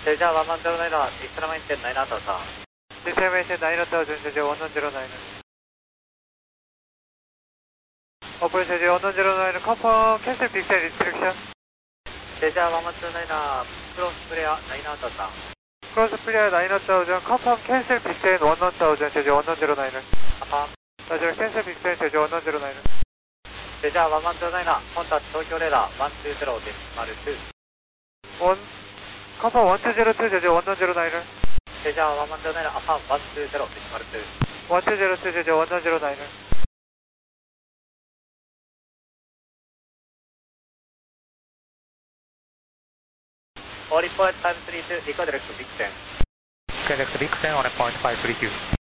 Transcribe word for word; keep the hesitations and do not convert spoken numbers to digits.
Cesar one one zero nine, Eastern maintain nine Delta. Eastern maintain nine thousand, Cesar one one zero nine. Operate Cesar one one zero nine, confirm cancel pixel restriction. Cesar one one zero nine, cross player nine Delta. Cross player nine thousand, confirm cancel pixel one one thousand, Cesar one one zero nine. Affirm. Roger, cancel pixel, Cesar one one zero nine. Cesar one one zero nine, contact Tokyo radar one two zero decimal two. One, confirm one two zero two, Cesar one one zero nine. Cesar one one zero nine, affirm one two zero decimal two. one two zero two, Cesar one one zero nine. All report time three two, echo direct Big ten. Direct Big ten on a point five three two.